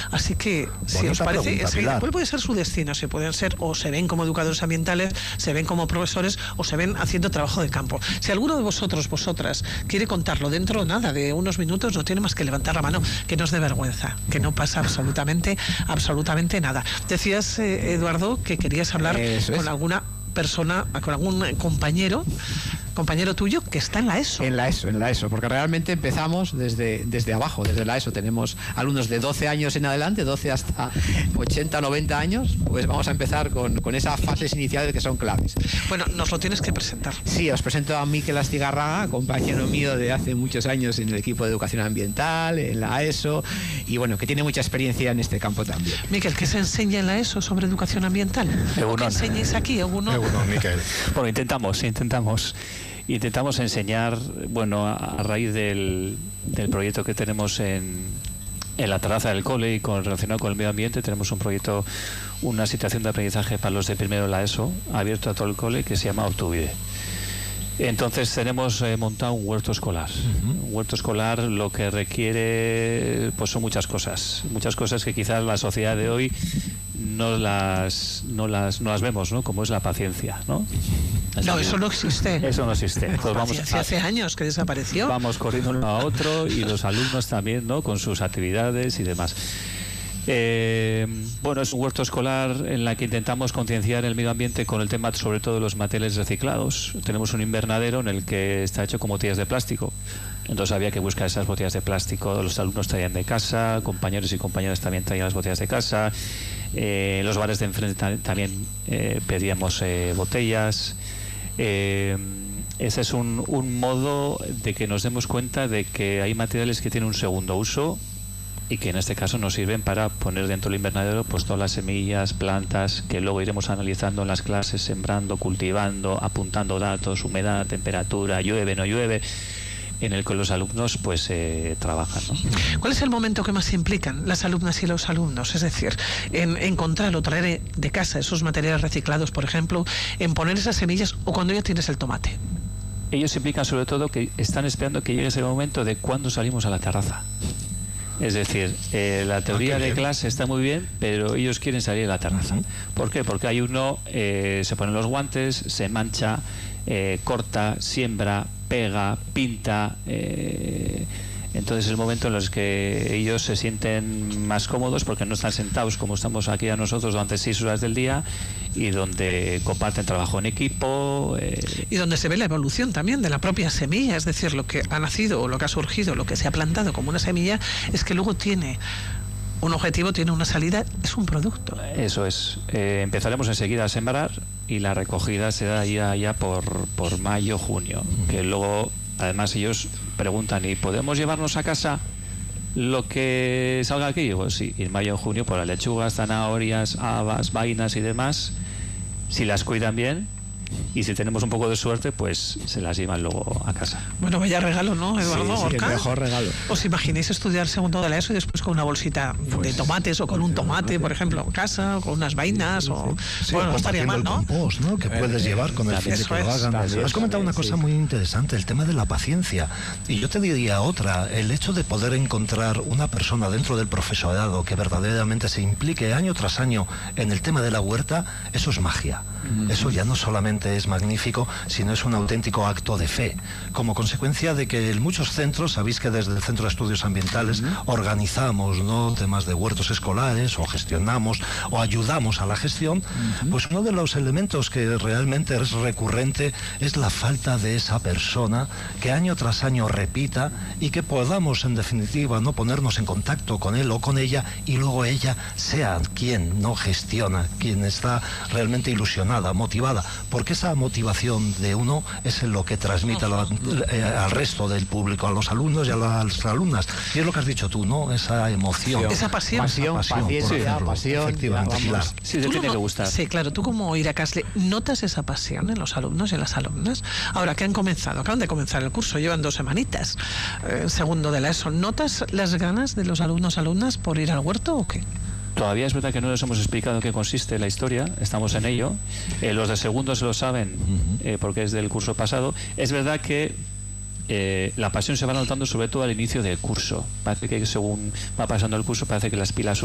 Así que, si os parece, ¿cuál puede ser su destino? Se pueden ser, o se ven como educadores ambientales, se ven como profesores, o se ven haciendo trabajo de campo. Si alguno de vosotros, vosotras, quiere contarlo dentro de unos minutos, no tiene más que levantar la mano, que no es de vergüenza, que no pasa absolutamente nada. Decías, Eduardo, que querías hablar con alguna persona, con algún compañero tuyo que está en la ESO. En la ESO, porque realmente empezamos desde abajo, desde la ESO. Tenemos alumnos de 12 años en adelante, 12 hasta 80, 90 años, pues vamos a empezar con esas fases iniciales que son claves. Bueno, nos lo tienes que presentar. Sí, os presento a Mikel Astigarraga, compañero mío de hace muchos años en el equipo de educación ambiental, en la ESO, y bueno, que tiene mucha experiencia en este campo también. Mikel, ¿qué se enseña en la ESO sobre educación ambiental? ¿Qué enseñáis aquí, Egunon? Mikel. Bueno, intentamos enseñar, bueno, a raíz del proyecto que tenemos en la terraza del cole y relacionado con el medio ambiente. Tenemos un proyecto, una situación de aprendizaje para los de primero de la ESO, abierto a todo el cole, que se llama Ortubide. Entonces tenemos montado un huerto escolar. Un huerto escolar lo que requiere, pues son muchas cosas que quizás la sociedad de hoy no las vemos, ¿no? Como es la paciencia, ¿no? No, eso no existe. Eso no existe. Entonces hace años que desapareció. Vamos corriendo uno a otro, y los alumnos también, ¿no? Con sus actividades y demás. Bueno, es un huerto escolar en la que intentamos concienciar el medio ambiente con el tema sobre todo de los materiales reciclados. Tenemos un invernadero en el que está hecho con botellas de plástico. Entonces había que buscar esas botellas de plástico. Los alumnos traían de casa, compañeros y compañeras también traían las botellas de casa. Los bares de enfrente también pedíamos botellas. Ese es un modo de que nos demos cuenta de que hay materiales que tienen un segundo uso y que en este caso nos sirven para poner dentro del invernadero pues todas las semillas, plantas que luego iremos analizando en las clases, sembrando, cultivando, apuntando datos, humedad, temperatura, llueve, no llueve, en el que los alumnos pues trabajan, ¿no? ¿Cuál es el momento que más se implican las alumnas y los alumnos? Es decir, en encontrar o traer de casa esos materiales reciclados, por ejemplo, en poner esas semillas, o cuando ya tienes el tomate. Ellos se implican sobre todo que están esperando que llegue ese momento de cuando salimos a la terraza. Es decir, la teoría de clase está muy bien, pero ellos quieren salir a la terraza. ¿Por qué? Porque hay uno, se ponen los guantes, se mancha, corta, siembra, pega, pinta. Entonces es el momento en los que ellos se sienten más cómodos porque no están sentados como estamos aquí a nosotros durante 6 horas del día, y donde comparten trabajo en equipo. Y donde se ve la evolución también de la propia semilla, es decir, lo que ha nacido o lo que ha surgido, lo que se ha plantado como una semilla, es que luego tiene un objetivo, tiene una salida, es un producto. Eso es. Empezaremos enseguida a sembrar y la recogida se da ya por mayo, junio, que luego además ellos preguntan: ¿y podemos llevarnos a casa lo que salga aquí? Pues sí, en mayo o junio, por las lechugas, zanahorias, habas, vainas y demás, si las cuidan bien, y si tenemos un poco de suerte, pues se las llevan luego a casa. Bueno, vaya regalo, ¿no, Eduardo? Sí, el mejor regalo. ¿Os imagináis estudiar segundo de la ESO y después con una bolsita de tomates, o con un tomate, por ejemplo, en casa, o con unas vainas? Bueno, no estaría mal, ¿no? El compost, ¿no? Que puedes llevar con el fin de que lo hagan. Has comentado una cosa muy interesante, el tema de la paciencia. Y yo te diría otra, el hecho de poder encontrar una persona dentro del profesorado que verdaderamente se implique año tras año en el tema de la huerta, eso es magia. Eso ya no solamente es magnífico, sino es un auténtico acto de fe. Como consecuencia de que en muchos centros, sabéis que desde el Centro de Estudios Ambientales organizamos, ¿no?, temas de huertos escolares, o gestionamos, o ayudamos a la gestión, pues uno de los elementos que realmente es recurrente es la falta de esa persona que año tras año repita, y que podamos en definitiva no ponernos en contacto con él o con ella, y luego ella sea quien no gestiona, quien está realmente ilusionada, motivada, porque esa motivación de uno es lo que transmite al resto del público, a los alumnos y a las alumnas, y es lo que has dicho tú, ¿no? Esa emoción, esa pasión, paciencia, pasión, efectivamente, Pilar. Sí, te tiene que gustar. Sí, claro, tú como Iracasle, ¿notas esa pasión en los alumnos y en las alumnas? Ahora que acaban de comenzar el curso, llevan 2 semanitas, segundo de la ESO, ¿notas las ganas de los alumnos, alumnas por ir al huerto o qué? Todavía es verdad que no les hemos explicado en qué consiste la historia, estamos en ello. Los de segundo se lo saben porque es del curso pasado. Es verdad que la pasión se va notando sobre todo al inicio del curso. Parece que según va pasando el curso, parece que las pilas